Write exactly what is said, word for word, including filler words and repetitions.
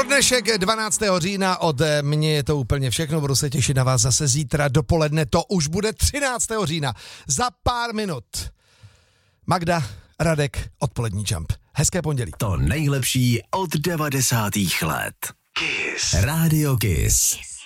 dnešek dvanáctého října od mě je to úplně všechno, budu se těšit na vás zase zítra dopoledne, to už bude třináctého října, za pár minut. Magda, Radek, odpolední jump. Hezké pondělí. To nejlepší od devadesátých let. Kiss. Rádio Kiss. Kiss.